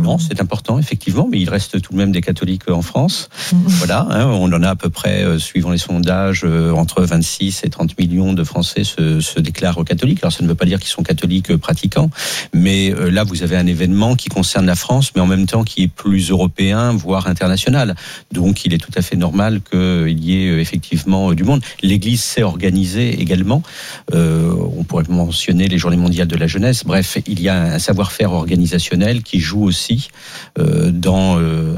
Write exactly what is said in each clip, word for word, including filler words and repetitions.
Non, c'est important, effectivement, mais il reste tout de même des catholiques en France. Mmh. Voilà, hein, on en a à peu près, euh, suivant les sondages, euh, entre vingt-six et trente millions de Français se, se déclarent catholiques. Alors, ça ne veut pas dire qu'ils sont catholiques euh, pratiquants, mais euh, là, vous avez un événement qui concerne la France, mais en même temps qui est plus européen, voire international. Donc, il est tout à fait normal qu'il y ait euh, effectivement euh, du monde. L'Église s'est organisée également. Euh, on pourrait mentionner les Journées mondiales de la jeunesse. Bref, il y a un savoir-faire organisationnel qui joue aussi euh, dans euh,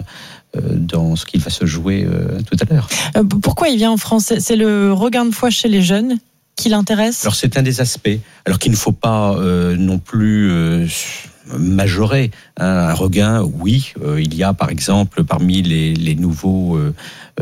dans ce qui va se jouer euh, tout à l'heure. Euh, pourquoi il vient en France ? C'est le regain de foi chez les jeunes qui l'intéresse ? Alors c'est un des aspects. Alors qu'il ne faut pas euh, non plus euh, majorer hein, un regain. Oui, euh, il y a par exemple parmi les, les nouveaux euh,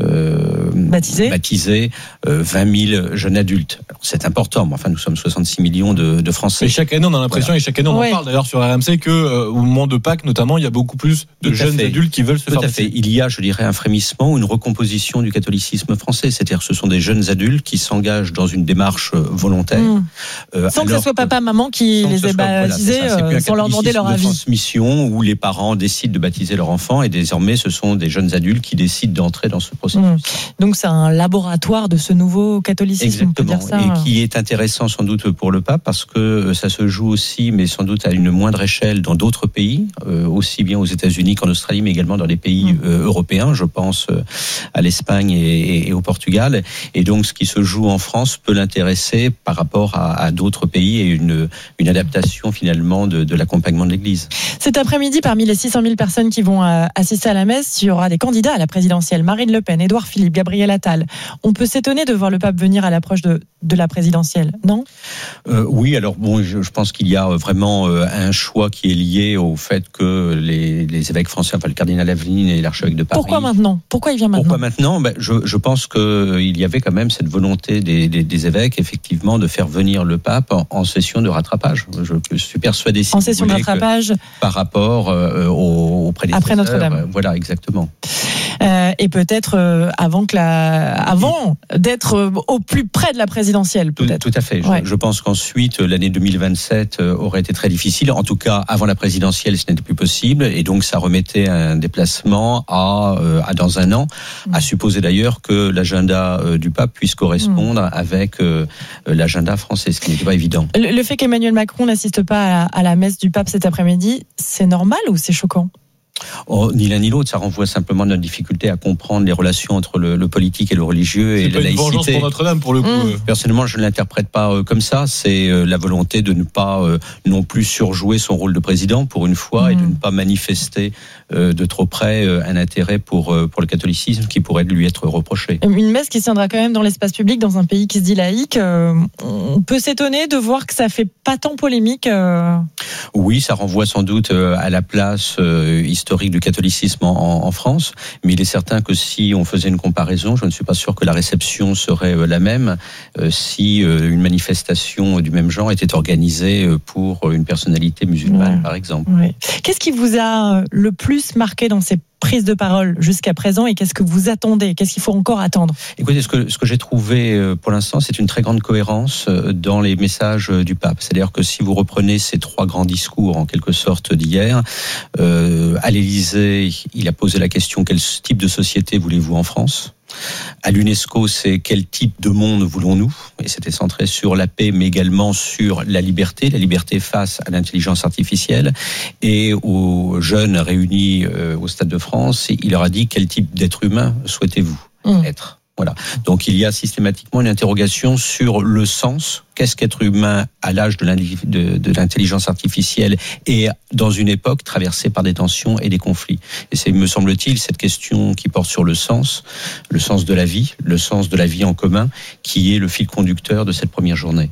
euh, baptisés, baptisés euh, vingt mille jeunes adultes. Alors, c'est important, mais enfin nous sommes soixante-six millions de, de Français. Et chaque année on a l'impression, voilà. et chaque année on ouais. en parle d'ailleurs sur R M C, que euh, au moment de Pâques notamment, il y a beaucoup plus de tout jeunes adultes qui veulent se tout faire à fait. Il y a, je dirais, un frémissement ou une recomposition du catholicisme français. C'est-à-dire que ce sont des jeunes adultes qui s'engagent dans une démarche volontaire. Mmh. Euh, sans que ce soit papa, maman qui les ait baptisés, voilà, euh, sans leur demander leur avis. Transmission où les parents décident de baptiser leur enfant et désormais ce sont des jeunes adultes qui décident d'entrer dans ce processus. Mmh. Donc c'est un laboratoire de ce nouveau catholicisme. Exactement. On peut dire ça. Et qui est intéressant sans doute pour le pape parce que ça se joue aussi, mais sans doute à une moindre échelle dans d'autres pays, euh, aussi bien aux États-Unis qu'en Australie, mais également dans les pays mmh. euh, européens. Je pense euh, à l'Espagne et, et, et au Portugal. Et donc ce qui se joue en France peut l'intéresser par rapport à, à d'autres pays et une, une adaptation finalement de, de l'accompagnement de l'Église. Cet après-midi, parmi les six cent mille personnes qui vont euh, assister à la messe, il y aura des candidats à la présidentielle. Marine Le Pen, Édouard Philippe, Gabriel Attal. On peut s'étonner de voir le pape venir à l'approche de, de la présidentielle, non ? euh, Oui, alors bon, je, je pense qu'il y a vraiment euh, un choix qui est lié au fait que les, les évêques français, enfin le cardinal Aveline et l'archevêque de Paris... Pourquoi maintenant ? Pourquoi il vient maintenant ? Pourquoi maintenant ? ben, je, je pense qu'il y avait quand même cette volonté des, des, des évêques, effectivement, de faire venir le pape en, en session de rattrapage. Je suis persuadé... Si en session de rattrapage par rapport euh, aux, aux prédécesseurs. Après Notre-Dame. Euh, voilà, exactement. Euh, et peut-être euh, avant que la, avant d'être euh, au plus près de la présidentielle, peut-être. Tout, tout à fait. Ouais. Je, je pense qu'ensuite l'année deux mille vingt-sept euh, aurait été très difficile. En tout cas, avant la présidentielle, ce n'était plus possible, et donc ça remettait un déplacement à, euh, à dans un an. Mmh. À supposer d'ailleurs que l'agenda euh, du pape puisse correspondre mmh. avec euh, l'agenda français, ce qui n'était pas évident. Le, le fait qu'Emmanuel Macron n'assiste pas à la, à la messe du pape cet après-midi, c'est normal ou c'est choquant ? Oh, ni l'un ni l'autre, ça renvoie simplement à notre difficulté à comprendre les relations entre le, le politique et le religieux c'est et pas la laïcité. C'est une vengeance pour Notre-Dame pour le coup. Mmh. Personnellement, je ne l'interprète pas euh, comme ça. C'est euh, la volonté de ne pas euh, non plus surjouer son rôle de président pour une fois mmh. et de ne pas manifester euh, de trop près euh, un intérêt pour euh, pour le catholicisme qui pourrait lui être reproché. Une messe qui se tiendra quand même dans l'espace public dans un pays qui se dit laïque. Euh, on peut s'étonner de voir que ça fait pas tant polémique. Euh... Oui, ça renvoie sans doute euh, à la place euh, historique du catholicisme en, en France, mais il est certain que si on faisait une comparaison, je ne suis pas sûr que la réception serait euh, la même euh, si euh, une manifestation du même genre était organisée euh, pour une personnalité musulmane, ouais. par exemple. Ouais. Qu'est-ce qui vous a le plus marqué dans ces prises de parole jusqu'à présent et qu'est-ce que vous attendez ? Qu'est-ce qu'il faut encore attendre ? Écoutez, ce que, ce que j'ai trouvé pour l'instant, c'est une très grande cohérence dans les messages du pape. C'est-à-dire que si vous reprenez ces trois grands discours, en quelque sorte, d'hier, euh, à l'Élysée, il a posé la question: quel type de société voulez-vous en France ? À l'UNESCO, c'est quel type de monde voulons-nous ? Et c'était centré sur la paix, mais également sur la liberté, la liberté face à l'intelligence artificielle. Et aux jeunes réunis au Stade de France, il leur a dit: quel type d'être humain souhaitez-vous mmh. être ? Voilà. Donc il y a systématiquement une interrogation sur le sens. Qu'est-ce qu'être humain à l'âge de, de, de l'intelligence artificielle et dans une époque traversée par des tensions et des conflits. Et c'est, me semble-t-il, cette question qui porte sur le sens, le sens de la vie, le sens de la vie en commun, qui est le fil conducteur de cette première journée.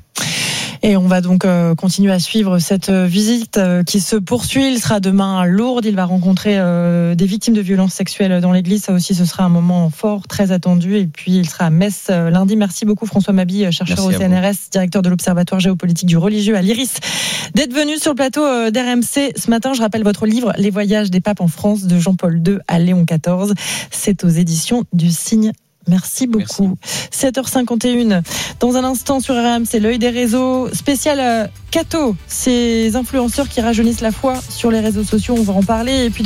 Et on va donc euh, continuer à suivre cette euh, visite euh, qui se poursuit. Il sera demain à Lourdes. Il va rencontrer euh, des victimes de violences sexuelles dans l'église. Ça aussi, ce sera un moment fort, très attendu. Et puis, il sera à Metz euh, lundi. Merci beaucoup, François Mabille, chercheur Merci au C N R S, directeur de l'Observatoire géopolitique du religieux à l'Iris, d'être venu sur le plateau euh, d'R M C ce matin. Je rappelle votre livre « Les voyages des papes en France » de Jean-Paul deux à Léon quatorze. C'est aux éditions du Cygne. Merci beaucoup. Merci. sept heures cinquante et un. Dans un instant sur R M, c'est l'œil des réseaux. Spécial euh, Cato, ces influenceurs qui rajeunissent la foi sur les réseaux sociaux. On va en parler. Et puis